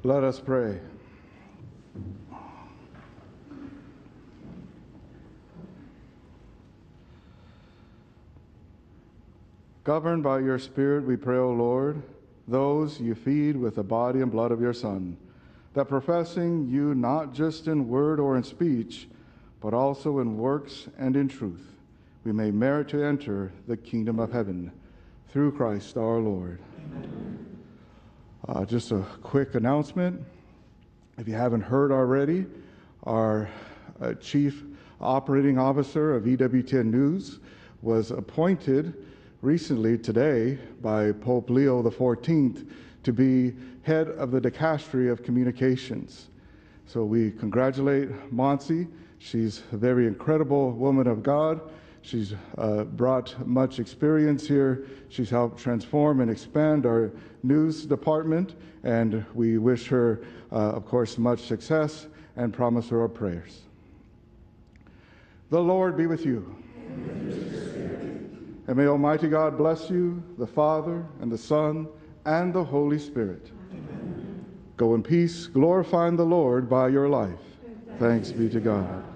Let us pray. Governed by your Spirit, we pray, O Lord, those you feed with the body and blood of your Son, that professing you not just in word or in speech, but also in works and in truth, we may merit to enter the kingdom of heaven. Through Christ our Lord. Just a quick announcement. If you haven't heard already, our Chief Operating Officer of EWTN News was appointed recently today by Pope Leo XIV to be head of the Dicastery of Communications. So we congratulate Monsi. She's a very incredible woman of God. She's brought much experience here. She's helped transform and expand our news department, and we wish her, of course, much success and promise her our prayers. The Lord be with you. And may Almighty God bless you, the Father, and the Son, and the Holy Spirit. Amen. Go in peace, glorifying the Lord by your life. Thanks be to God.